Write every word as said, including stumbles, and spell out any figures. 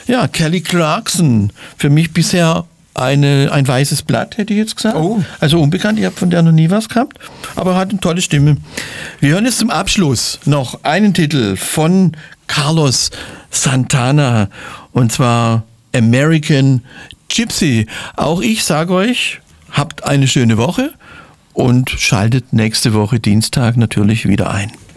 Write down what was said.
Ja, Kelly Clarkson. Für mich bisher eine, ein weißes Blatt, hätte ich jetzt gesagt. Oh. Also unbekannt, ich habe von der noch nie was gehabt, aber hat eine tolle Stimme. Wir hören jetzt zum Abschluss noch einen Titel von Carlos Santana, und zwar American Gypsy. Auch ich sage euch, habt eine schöne Woche und schaltet nächste Woche Dienstag natürlich wieder ein.